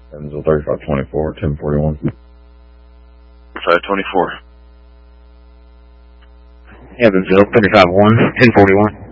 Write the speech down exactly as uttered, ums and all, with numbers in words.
Evansville thirty-five twenty-four, ten forty-one. thirty-five twenty-four. Evansville thirty-five one, ten forty-one.